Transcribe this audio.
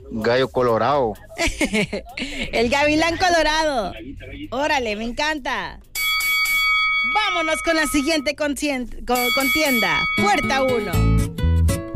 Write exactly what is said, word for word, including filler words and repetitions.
Gallo colorado. El gavilán colorado. Órale, me encanta. Vámonos con la siguiente concien- con- contienda. Puerta uno.